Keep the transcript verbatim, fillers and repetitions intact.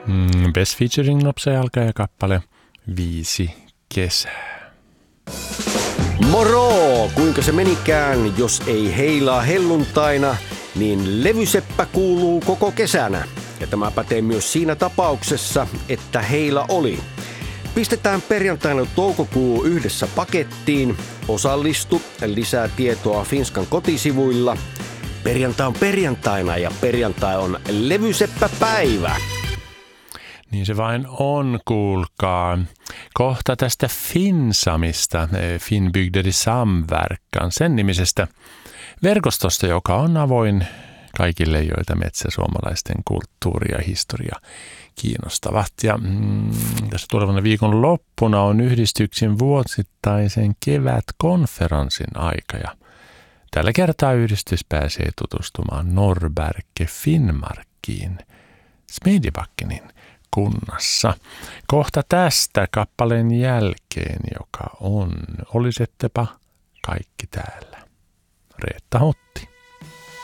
Mm, Best featuring Nopsa alkaa kappale Viisi kesää. Moro! Kuinka se menikään, jos ei heilaa helluntaina, niin levyseppä kuuluu koko kesänä. Ja tämä pätee myös siinä tapauksessa, että heila oli. Pistetään perjantaina toukokuu yhdessä pakettiin. Osallistu, lisää tietoa Finskan kotisivuilla. Perjantai on perjantaina ja perjantai on levyseppäpäivä. Niin se vain on, kuulkaa. Kohta tästä Finsamista, Finnbygder i samverkan, sen nimisestä verkostosta, joka on avoin kaikille, joita metsäsuomalaisten kulttuuri ja historia kiinnostavat. Ja mm, tässä tulevana viikon loppuna on yhdistyksen vuosittaisen kevätkonferenssin aika. Ja tällä kertaa yhdistys pääsee tutustumaan Norrberge Finnmarkiin Smedjebackenin kunnassa. Kohta tästä kappaleen jälkeen, joka on Olisettepa kaikki täällä. Reetta Hotti.